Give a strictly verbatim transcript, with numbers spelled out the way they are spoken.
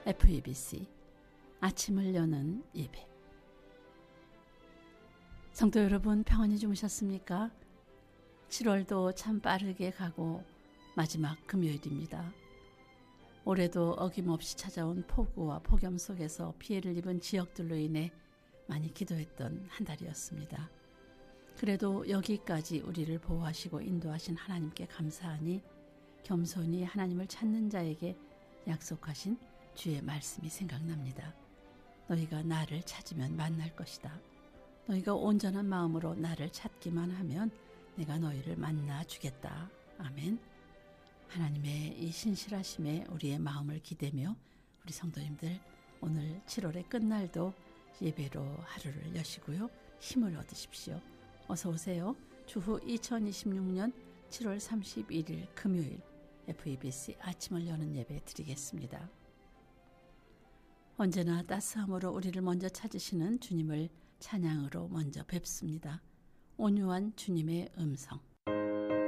에프이비씨 아침을 여는 예배. 성도 여러분, 평안히 주무셨습니까? 칠월도 참 빠르게 가고 마지막 금요일입니다. 올해도 어김없이 찾아온 폭우와 폭염 속에서 피해를 입은 지역들로 인해 많이 기도했던 한 달이었습니다. 그래도 여기까지 우리를 보호하시고 인도하신 하나님께 감사하니 겸손히 하나님을 찾는 자에게 약속하신 주의 말씀이 생각납니다. 너희가 나를 찾으면 만날 것이다. 너희가 온전한 마음으로 나를 찾기만 하면 내가 너희를 만나 주겠다. 아멘. 하나님의 이 신실하심에 우리의 마음을 기대며 우리 성도님들 오늘 칠월의 끝날도 예배로 하루를 여시고요. 힘을 얻으십시오. 어서 오세요. 주후 이천이십육 년 칠월 삼십일일 금요일 에프이비씨 아침을 여는 예배 드리겠습니다. 언제나 따스함으로 우리를 먼저 찾으시는 주님을 찬양으로 먼저 뵙습니다. 온유한 주님의 음성.